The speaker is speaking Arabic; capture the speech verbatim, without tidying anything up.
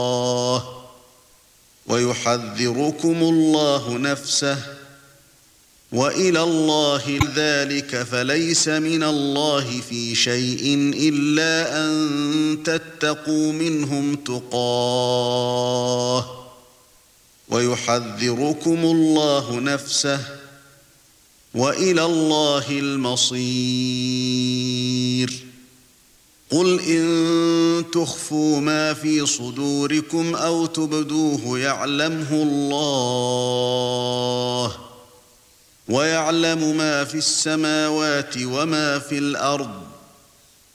ويحذركم الله نفسه وإلى الله ذلك فليس من الله في شيء إلا أن تتقوا منهم تقاه ويحذركم الله نفسه وإلى الله المصير قل إن تخفوا ما في صدوركم أو تبدوه يعلمه الله ويعلم ما في السماوات وما في الأرض